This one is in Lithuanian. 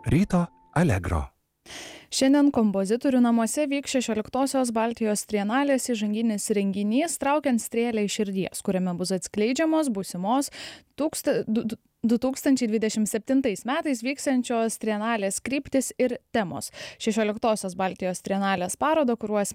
Ryto Allegro. Šiandien kompozitorių namuose vyks 16-osios Baltijos trienalės įžanginis renginys Traukiant strėlę iš širdies, kuriame bus atskleidžiamos būsimos 2027 metais vyksiančios trienalės kryptis ir temos. 16-osios Baltijos trienalės parodą kuruos